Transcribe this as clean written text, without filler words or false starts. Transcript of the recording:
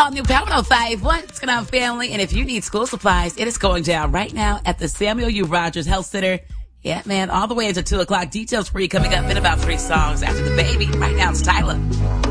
all new Power 105. What's going on, family? And if you need school supplies, it is going down right now at the Samuel U. Rogers Health Center. Yeah, man, all the way until 2 o'clock. Details for you coming up in about 3 songs after the baby. Right now, it's Tyler.